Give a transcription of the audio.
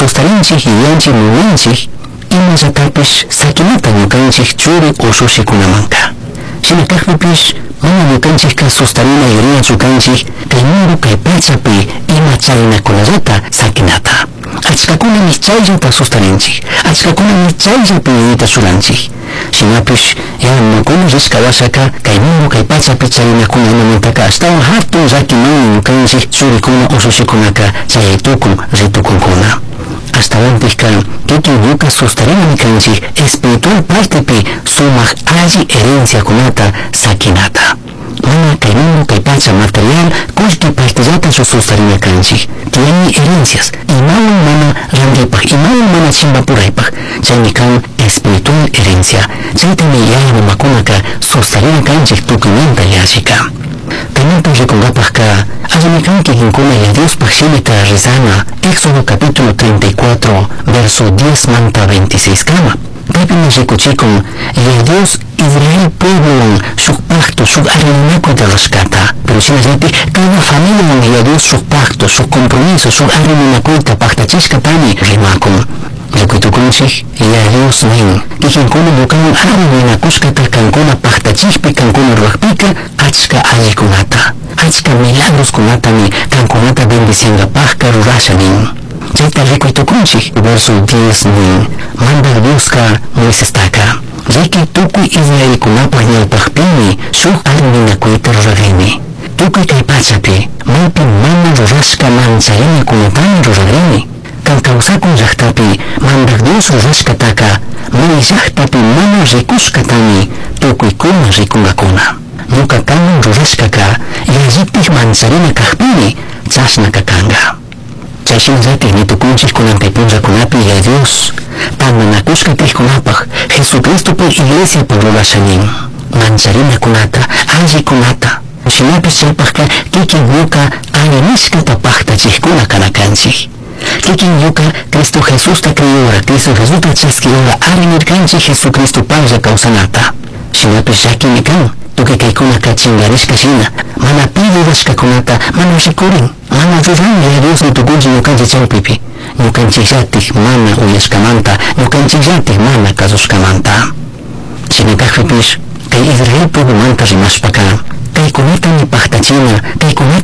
sustarinchik yuyanchik munanchik imallatapish sakinata ñukanchik churi ushushikunamanta. Shinakaqpipish mana ñukanchikka sustarina yurinachu kanchik kay mundo kay pachapi ima chaynakunallata sakinata. Achkakunami chayllata sustarinchik, achkakunami chayllapi yuyita churanchik. Shinapish yanukuna rishkawashaka kay mundo kay pachapi chaynakunamantaka ashtawan hatun llakimanmi ñukanchik churikuna ushushikunaka chayaytukun ritukunkuna. Ashtawantikka kikin ñuka sustarinami kanchik espiritual partepi sumak alli herenciakunata sakinata. Mana kay mundo kay pacha material kullki partillata sustarina kanchik. Tiyanmi herencias, imawan mana randipaj, imawan mana chimbapuraypaj. Chaymi kan espiritual herencia. Chaytami yaya mamakunaka sustarina kanchik tukuymanta yashika. Kaymanta rikungapajka allimi kanki kinkuna ya Diospaj shimita rizana Éxodo capítulo 34 verso 10 manta 26 kama. Paypimi rikuchikun ya Dios Israel pueblowan shuk pacto shuk arremanakuyta rashkata. Pero shinallapi cada familiawan ya Dios shuk pacto shuk compromiso shuk arremanakuyta paktachishkapami rimakun. Rikuytukunchik ya Dios nin kikinkuna ñukawan arremenakushkata kankuna paktachikpi kankuna ruwakpika achka allikunata achka milagroskunatami kankunata bendiciangapajka rurasha nin. Chayta rikuytukunchik verso 10 nin manda Dioska Moisestaka riki tukuy Israelkunapaj ñawpajpimi shuk arremenakuyta ruragrini. Tukuy kay pachapi maypi mana rurashka manchayanakunatami ruragrini. Kan kawsakun llaqtapi manda Dios rurashkataka may llaqtapi mana rikushkatami tukuykuna rikungakuna. Ñuka kaman rurashkaka yallipij mansarina kaqpimi chashnaka kanga. Chayshinallatik nitukunchik kunankay punllakunapi ya Dios tanmanakushkapijkunapaj Jesucristopi iglesiapaj rurasha nin mansarinakunata allikunata. Shinapish chaypajka kikin ñuka allinishkata paktachijkuna kana kanchik. Kikin ñuka Cristo Jesusta creyora, Cristo Jesusta chaskirora arrinirkanchik Jesucristo palla kawsanata. Shinapish llakimi kan tukuy kaykunaka chingarishka shina mana pididashkakunata mana rikurin mana ruran ya Dios nitukunchik ñukanchik chawpipi ñukanchikllatik mana uyashkamanta ñukanchikllatik mana kasushkamanta. Shinakaqpipish kay Israel pueblo manta rimashpaka kaykunatami paktachina kaykunata